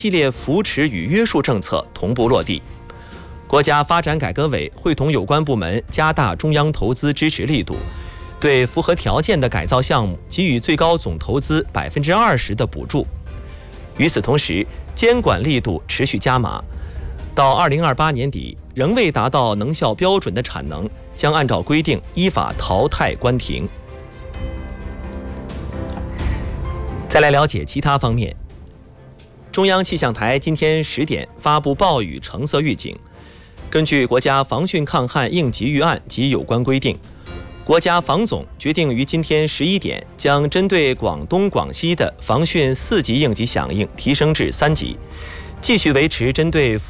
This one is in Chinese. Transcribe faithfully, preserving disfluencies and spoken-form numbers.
系列扶持与约束政策同步落地。国家发展改革委会同有关部门加大中央投资支持力度，对符合条件的改造项目给予最高总投资百分之二十的补助。与此同时，监管力度持续加码，到二零二八年底，仍未达到能效标准的产能将按照规定依法淘汰关停。再来了解其他方面，中央气象台今天十点发布暴雨橙色预警。根据国家防汛抗旱应急预案及有关规定，国家防总决定于今天十一点将针对广东、广西的防汛四级应急响应提升至三级，继续维持针对